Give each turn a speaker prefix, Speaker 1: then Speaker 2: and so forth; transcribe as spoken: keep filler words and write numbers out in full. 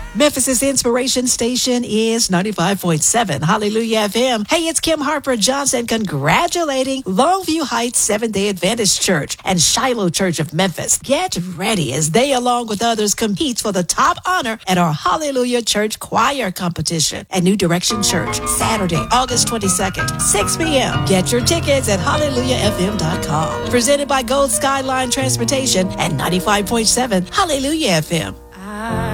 Speaker 1: Memphis' inspiration station is ninety-five point seven Hallelujah F M. Hey, it's Kim Harper Johnson congratulating Longview Heights Seventh-day Adventist Church and Shiloh Church of Memphis. Get ready as they, along with others, compete for the top honor at our Hallelujah Church Choir Competition at New Direction Church, Saturday, August twenty-second, six p.m. Get your tickets at hallelujah f m dot com. Presented by Gold Skyline Transportation and ninety-five point seven Hallelujah F M.